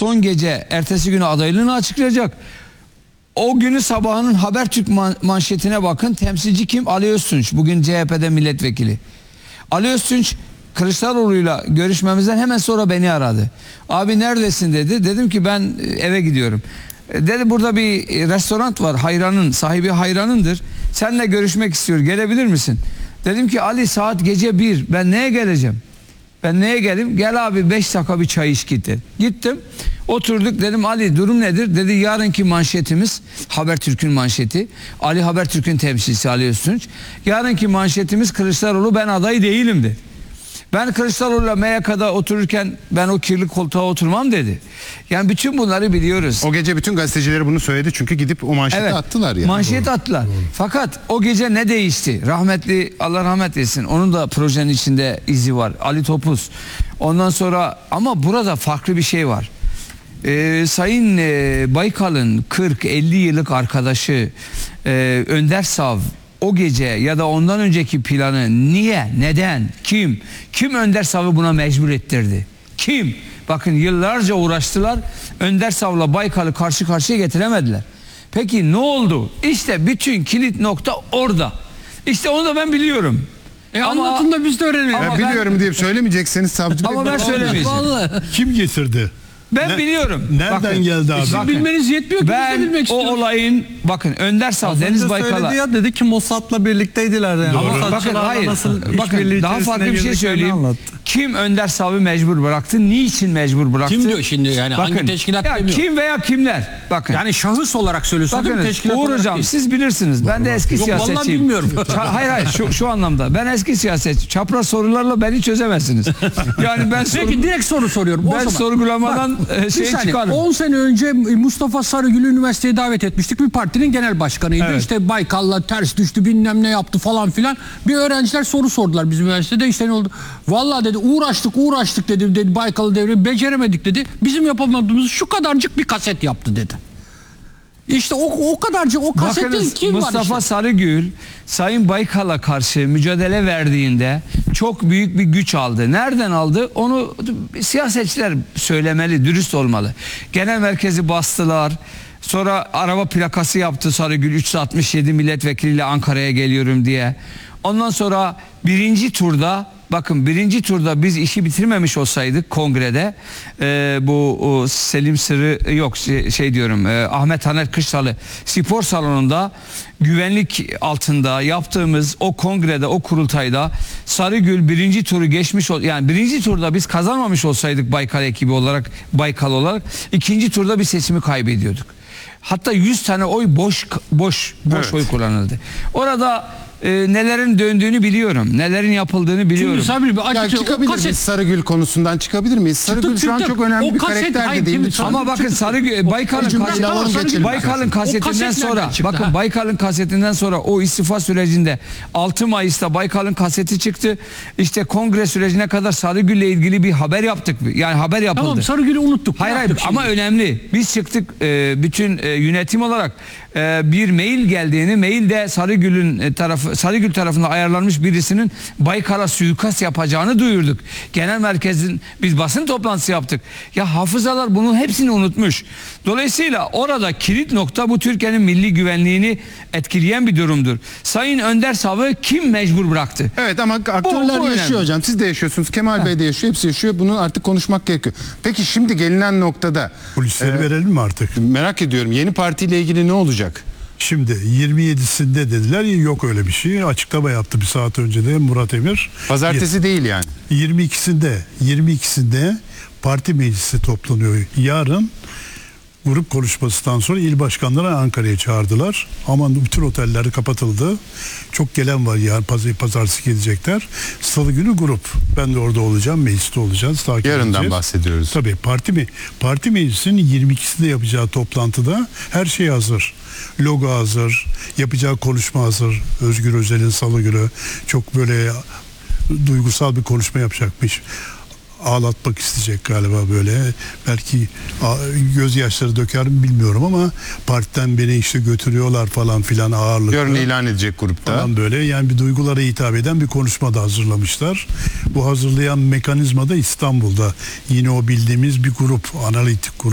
son gece ertesi günü adaylığını açıklayacak. O günü sabahının Habertürk manşetine bakın. Temsilci kim? Ali Öztunç. Bugün CHP'de milletvekili. Ali Öztunç Kılıçdaroğlu'yla görüşmemizden hemen sonra beni aradı. Abi neredesin dedi. Dedim ki ben eve gidiyorum. Dedi burada bir restoran var. Hayran'ın sahibi Hayran'ındır. Seninle görüşmek istiyor. Gelebilir misin? Dedim ki Ali saat gece 1. Ben neye geleceğim? Ben neye geleyim? Gel abi 5 dakika bir çay iç git dedi. Gittim. Oturduk, dedim Ali durum nedir? Dedi yarınki manşetimiz Habertürk'ün manşeti. Ali Habertürk'ün temsilcisi Ali Öztunç. Yarınki manşetimiz Kılıçdaroğlu ben aday değilim dedi. Ben Kılıçdaroğlu'yla MYK'da otururken ben o kirli koltuğa oturmam dedi. Yani bütün bunları biliyoruz. O gece bütün gazetecileri bunu söyledi çünkü gidip o manşeti attılar ya. Manşeti attılar. Fakat o gece ne değişti? Rahmetli, Allah rahmet eylesin, onun da projenin içinde izi var. Ali Topuz. Ondan sonra ama burada farklı bir şey var. Sayın Baykal'ın 40-50 yıllık arkadaşı Önder Sav o gece ya da ondan önceki planı niye, neden, kim Önder Sav'ı buna mecbur ettirdi? Kim? Bakın yıllarca uğraştılar. Önder Sav'la Baykal'ı karşı karşıya getiremediler. Peki ne oldu? İşte bütün kilit nokta orada. İşte onu da ben biliyorum. Anlatın da biz de öğrenelim. Ben biliyorum diye söylemeyecekseniz savcı. Ama ben söylemeyeceğim. Kim getirdi? Ben biliyorum. Nereden geldi abi? Sizin bilmeniz yetmiyor ki, biz de bilmek Ben o istiyoruz. olayın bakın Önder Sav, Deniz Baykal'a. Ya dedi ki Mossad'la birlikteydiler yani. Ama bakın hayır. Bakın daha farklı bir şey söyleyeyim. Kim Önder Sav'ı mecbur bıraktı? Niçin mecbur bıraktı? Kim diyor şimdi yani bakın, hangi teşkilat ya demiyor. Kim veya kimler? Bakın. Yani şahıs olarak söylüyorsun. Bakın Uğur Hocam siz bilirsiniz. Ben de eski siyasetçiyim. Vallahi bilmiyorum. Hayır şu anlamda. Ben eski siyasetçi. Çapraz sorularla beni çözemezsiniz. Yani ben Peki direkt soru soruyorum. Ben sorgulamadan şey çıkarım. 10 sene önce Mustafa Sarıgül'ü üniversiteye davet etmiştik. Bir partinin genel başkanıydı. Evet. İşte Baykal'la ters düştü, bilmem ne yaptı falan filan. Bir öğrenciler soru sordular bizim üniversitede. İşte ne oldu? Vallahi dedi uğraştık dedi Baykal'ı devre beceremedik dedi. Bizim yapamadığımız şu kadarcık bir kaset yaptı dedi. İşte o kadarcık o kasetin Bakınız, kim Mustafa var işte? Sarıgül Sayın Baykal'a karşı mücadele verdiğinde çok büyük bir güç aldı. Nereden aldı? Onu siyasetçiler söylemeli, dürüst olmalı. Genel merkezi bastılar. Sonra araba plakası yaptı Sarıgül 367 milletvekiliyle Ankara'ya geliyorum diye. Ondan sonra birinci turda biz işi bitirmemiş olsaydık kongrede bu Selim Sırrı yok Ahmet Taner Kışlalı spor salonunda güvenlik altında yaptığımız o kongrede, o kurultayda Sarıgül birinci turu geçmiş yani birinci turda biz kazanmamış olsaydık Baykal olarak ikinci turda bir seçimi kaybediyorduk. Hatta 100 tane oy boş evet. Oy kullanıldı. Orada nelerin döndüğünü biliyorum. Nelerin yapıldığını biliyorum. Çıkabilir miyiz Sarıgül konusundan çıkabilir miyiz? Sarıgül şu an çok önemli bir karakter de değil mi? Ama bakın Baykal'ın kasetinden sonra bakın Baykal'ın kasetinden sonra o istifa sürecinde 6 Mayıs'ta Baykal'ın kaseti çıktı. İşte kongre sürecine kadar Sarıgül'le ilgili bir haber yaptık. Yani haber yapıldı. Tamam Sarıgül'ü unuttuk. Hayır ama önemli. Biz çıktık bütün yönetim olarak bir mail geldiğini, mailde Sarıgül tarafından ayarlanmış birisinin Baykal'a suikast yapacağını duyurduk. Genel merkezin biz basın toplantısı yaptık. Ya hafızalar bunun hepsini unutmuş. Dolayısıyla orada kilit nokta bu Türkiye'nin milli güvenliğini etkileyen bir durumdur. Sayın Önder Sav'ı kim mecbur bıraktı? Evet ama aktörler yaşıyor hocam. Siz de yaşıyorsunuz. Kemal Bey de yaşıyor. Hepsi yaşıyor. Bunu artık konuşmak gerekiyor. Peki şimdi gelinen noktada polisleri verelim mi artık? Merak ediyorum. Yeni partiyle ilgili ne olacak? Şimdi 27'sinde dediler yok öyle bir şey. Açıklama yaptı bir saat önce de Murat Emir. Pazartesi değil yani. 22'sinde parti meclisi toplanıyor. Yarın grup konuşmasından sonra il başkanları Ankara'ya çağırdılar. Aman bütün oteller kapatıldı. Çok gelen var yarın pazartesi gelecekler. Salı günü grup. Ben de orada olacağım. Mecliste olacağız. Yarından edeceğiz. Bahsediyoruz. Tabii parti meclisinin 22'sinde yapacağı toplantıda her şey hazır. Logo hazır. Yapacağı konuşma hazır. Özgür Özel'in Salı günü çok böyle duygusal bir konuşma yapacakmış. Ağlatmak isteyecek galiba böyle. Belki gözyaşları döker mi bilmiyorum ama partiden beni işte götürüyorlar falan filan ağırlıklı. Yarın ilan edecek grupta. Falan böyle yani bir duygulara hitap eden bir konuşma da hazırlamışlar. Bu hazırlayan mekanizma da İstanbul'da. Yine o bildiğimiz bir grup, analitik grup.